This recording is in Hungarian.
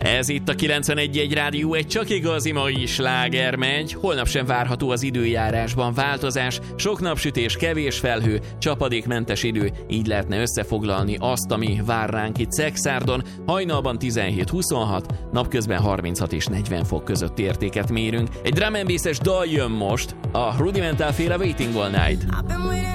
Ez itt a 91.1 Rádió, egy csak igazi mai sláger megy. Holnap sem várható az időjárásban változás, sok napsütés, kevés felhő, csapadékmentes idő, így lehetne összefoglalni azt, ami vár ránk itt Szekszárdon. Hajnalban 17-26, napközben 36 és 40 fok közötti értéket mérünk. Egy drum and bass-es dal jön most, a Rudimental féle Waiting All Night.